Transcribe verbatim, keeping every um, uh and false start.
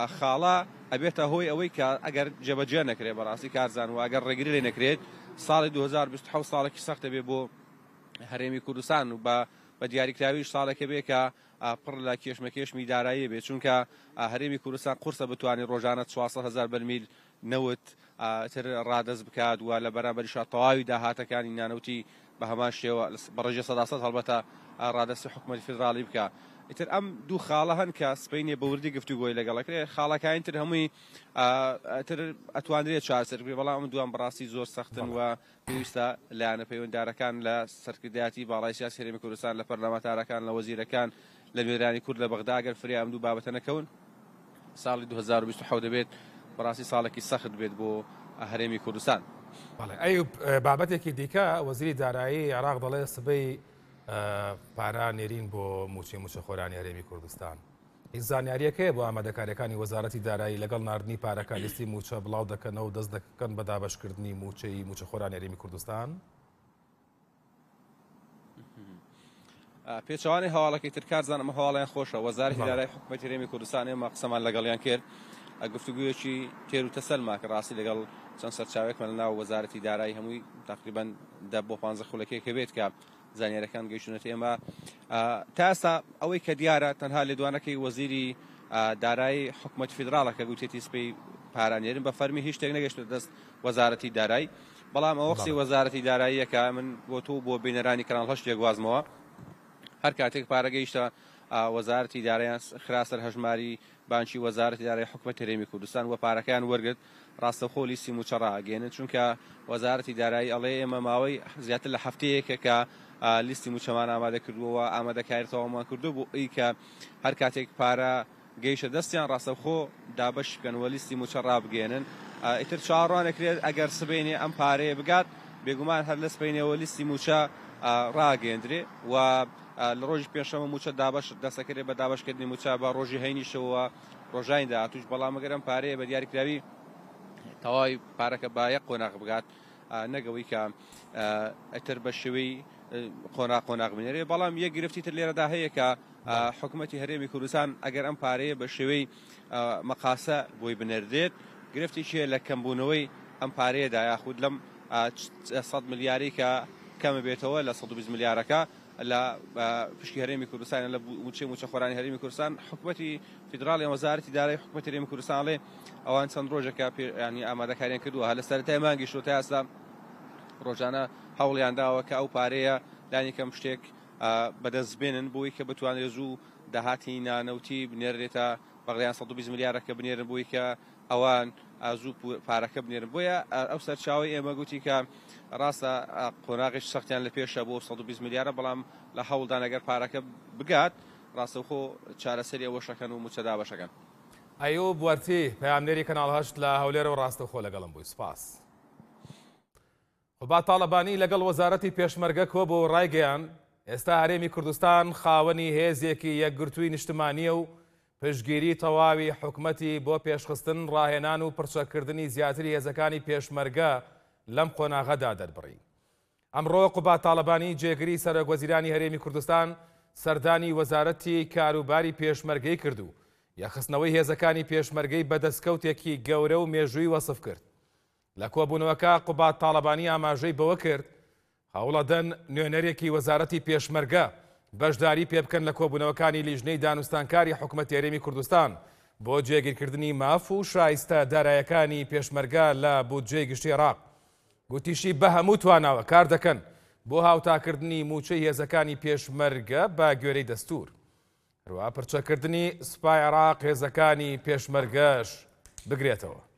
خاڵە ئەبێتە هۆی ئەوەی کە ئەگەر جێبەجێ نەکرێت بەڕاستی کارزان و ئەگەر ڕێگری لێ نەکرێت ساڵی دوو هەزار و بیست و حەوت ساڵێکی سەختە بێ بۆ هەرێمی کوردستان و بە بە دیاریکراویش ساڵێکە بێ کە پڕ لە کێشمەکێشمی دارایی بێت چونکە هەرێمی کوردستان قورسە بتوانێت ڕۆژانە چوارسەد هەزار بەرمیل نەوت تر ڕادەست بکات و لە بەرامبەریشە تەواوی داهاتەکانی نانەوتی بە هەمان شێوە بەڕێژە سەدا سەد هەڵبەتە ڕادەستی حکوومەتی فیدراڵی بکە. ئیتر ئەم دوو خاڵە هەن کە سبەینێ بە وردی گفتوگۆی لەگەڵەکرێ خاڵەکانی تر هەمووی تر ئەتوانرێت چارەسەر بکرێت بەڵام ئەم دوان بەڕاستی زۆر سەختن و پێویستە لایەنە پەیوەنددارەکان لە سەرکردایەتی باڵای سیاسی هەرێمی کوردستان لە پەرلەمانتارەکان لە وەزیرەکان لە نوێرانی کورد لە بەغدا ئەگەر فرێ ئەم دوو بابەتە نەکەون ساڵی دوو هەزار و بیست و حەوت دەبێت بەڕاستی ساڵێکی سەخت بێت بۆ هەرێمی کوردستان. ئەیوب بابەتێکی دیکە وەزیری دارایی عێراق دەڵێ سبەی پارە نێرین بۆ موچەی موچەخۆرانی هەرێمی کوردستان. هیچ زانیاریەکەیە بۆ ئامادەکاریەکانی وەزارەتی دارایی لەگەڵ ناردنی پارەکە لیستی موچە بڵاو دەکەنەوە و دەست دەکەن بە دابەشکردنی موچەی موچەخۆرانی هەرێمی کوردستان؟ پێچەوانی هەواڵەکەی تر کارزان ئەمە هەواڵیان خۆشە وەزارەتی دارایی حکوومەتی هەرێمی کوردستان ئێمە قسەمان لەگەڵیان کرد گفتوگویەکی تێر و تەسەلما کە ڕاستی لەگەڵ چەند سەرچاوێکمان لە ناو وەزارەتی دارایی هەمووی تقریبان دە بۆ پانزە خولەکەیەکە بێت کە زانیاریەکان گەیشتونەتە ئێمە تا ئێستا ئەوەی کە دیارە تەنها لێدوانەکەی وەزیری دارایی حکوومەتی فیدراڵەکە گوتێتی سپەی پارانێرن بە فەرمی هیچ شتێک نەگەشتە دەست وەزارەتی دارایی بەڵام ئەوە قسەی وەزارەتی داراییەکە من بۆ تۆ بۆ بینەرانی کەناڵ هەشتێک گوازمەوە هەر کاتێک پارەگەیشتە وەزارەتی داراییان خراسەر هەژماری بانکی وەزارەتی دارایی حکوومەتی هەرێمی کوردستان و پارەکەیان وەرگرت ڕاستەوخۆ لیستی موچە ڕاگەێنن چونکە وەزارەتی دارایی ئەڵێ ئێمە ماوەی زیاتر لە هەفتەیەکە کە لیستی موچەمان ئامادە کردووە ئامادەکاریتەوەمان کردو بۆ ئەی کە هەر کاتێک پارە گەیشە دەستیان ڕاستەوخۆ دابەش بکەنەوە لیستی موچە ڕابگەێنن. ئیتر چاڕوانەکرێت ئەگەر سبەینێ ئەم پارەیە بگات بێگومان هەر لە سبەینەوە لیستی موچە ڕاگەێنرێ و لە ڕۆژی پێشەمە موچە دابش دەستەکرێت بە دابشکردنی موچە بە ڕۆژی هەینیشەوە ڕۆژایندا توش بەڵام ئەگەرم پارەیە بە دیاریکراوی تەواوی پارەکە با یەک قۆناغ بگات نەگەوەی کە ئەتر بە شێوەی قۆناغ قۆناغ بنێرێ بەڵام یەک گرفتی تر لێرەدا هەیە کە حکوومەتی هەرێمی کوردستان ئەگەر ئەم پارەیە بە شێوەی مەقاسە بۆی بنێردێت گرفتی چیە لە کەمبوونەوەی ئەم پارەیەدا یاخود لەم سەد ملیاری کە کەمە بێتەوە لە سەد و بیست ملیارەکە لە پشکی هەرێمی کوردستان لە موچەی موچەخۆرانی هەرێمی کوردستان حکوومەتی فیدراڵی وەزارەتی دارایی حکوومەتی هەرێمی کوردستان لێ ئەوان چەند ڕۆژێکە ینی ئامادەکاریان کردووە هە لە سەرەتای مانگی شۆ تا ئێستا ڕۆژانە هەوڵیان داوە کە ئەو پارەیە لانی کەم شتێک بەدەستبێنن بۆی کە بتوانێت زوو داهاتی نانەوتی بنێرێتە بەغڵیان سەد و بیست ملیارەکە بنێرن بۆی کە ئەوان زوو پارەکە بنێرن بۆیە ئەو سەرچاوی ئێمە گوتی کە ڕاستە قۆناغیش سەختیان لە پێشە بۆ سەد و بیست ملیارە بەڵام لە هەوڵدان ئەگەر پارەکە بگات ڕاستەوخۆ چارەسەری ئەوە شەکەن و موچە دابەشەکەن. ئەیوب وەرتی پەیامنێری کەناڵ هەشت لە هەولێرەوە ڕاستەوخۆ لەگەڵم بووی سوپاس. خۆبات تاڵەبانی لەگەڵ وەزارەتی پێشمەرگە کۆ بۆ ڕایگەیان ئێستا هەرێمی کوردستان خاوەنی هێزێکی یەکگرتووی نیشتمانیە و پشتگیری تەواوی حکوومەتی بۆ پێشخستن ڕاهێنان و پرچەکردنی زیاتری هێزەکانی پێشمەرگە لەم قۆناغەدا دەربڕی. ئەمڕۆ قوبات تاڵەبانی جێگری سەرۆکوەزیرانی هەرێمی کوردستان سەردانی وەزارەتی کاروباری پێشمەرگەی کردو یاخستنەوەی هێزەکانی پێشمەرگەی بەدەستکەوتێکی گەورە و مێژووی وەسف کرد. لە کۆبوونەوەکە قوبات تاڵەبانی ئاماژەی بەوە کرد هەوڵەدەن نوێنەرێکی وەزارەتی پێشمەرگە بەشداری پێ بکەن لە کۆبوونەوەکانی لیژنەی دانوستانکاری حکوومەتی هەرێمی کوردستان بۆ جێگیرکردنی ماف و شایستە دارایەکانی پێشمەرگە لە بودجەی گشتی عێراق. گوتیشی بە هەموو تواناوە کار دەکەن بۆ هاوتاکردنی موچەی هێزەکانی پێشمەرگە بە گوێرەی دەستور. هەروە پرچەکردنی سوپای عێراق هێزەکانی پێشمەرگەش بگرێتەوە.